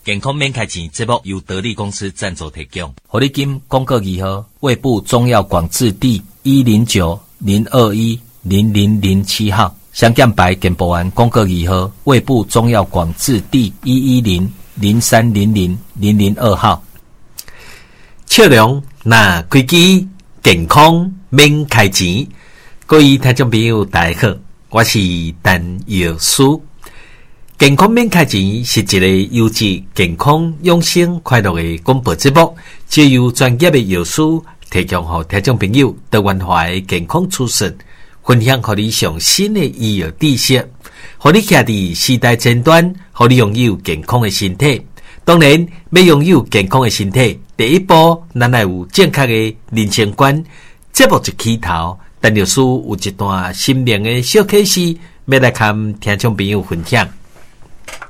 健康免开钱节目由得力公司赞助提供。 活力金广告2号，卫部中药广字第109-021-0007号，香港牌健保案广告2号，卫部中药广字第110-0300-002号。 笑容那开机，健康免开钱。各位听众朋友大家好，我是陈药师。健康免开钱是一个优质健康养生快乐的广播节目，借由专业的药师提供给听众朋友多元化的健康资讯，分享给你上新的医药知识，让你徛在时代前端，让你拥有健康的身体。当然，要拥有健康的身体，第一步咱要有正确的人生观。节目一起头，陈药师有一段心灵的小启示，要来跟听众朋友分享。